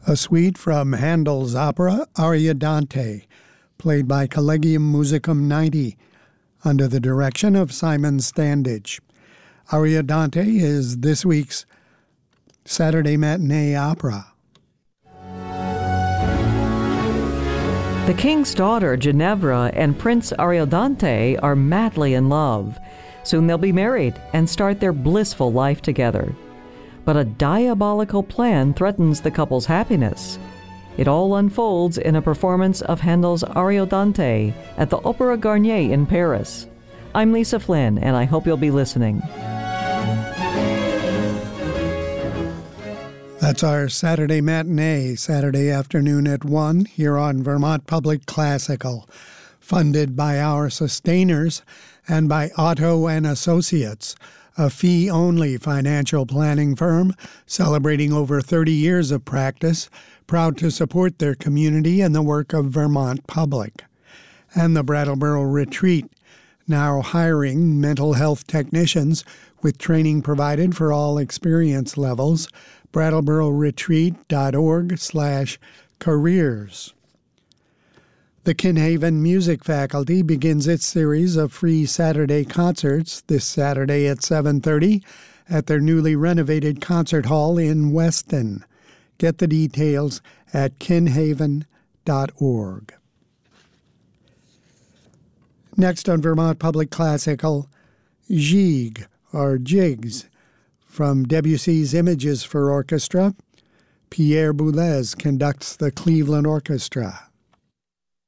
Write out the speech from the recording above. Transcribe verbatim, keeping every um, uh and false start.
A suite from Handel's opera Ariodante, played by Collegium Musicum ninety, under the direction of Simon Standage. Ariodante is this week's Saturday matinee opera. The king's daughter, Ginevra, and Prince Ariodante are madly in love. Soon they'll be married and start their blissful life together. But a diabolical plan threatens the couple's happiness. It all unfolds in a performance of Handel's Ariodante at the Opéra Garnier in Paris. I'm Lisa Flynn, and I hope you'll be listening. That's our Saturday matinee, Saturday afternoon at one, here on Vermont Public Classical, funded by our sustainers and by Otto and Associates, a fee-only financial planning firm celebrating over thirty years of practice, proud to support their community and the work of Vermont Public. And the Brattleboro Retreat, now hiring mental health technicians with training provided for all experience levels, brattlebororetreat.org slash careers. The Kinhaven Music Faculty begins its series of free Saturday concerts this Saturday at seven thirty at their newly renovated concert hall in Weston. Get the details at kinhaven dot org. Next on Vermont Public Classical, Gigue, or Jigs, from Debussy's Images for Orchestra. Pierre Boulez conducts the Cleveland Orchestra.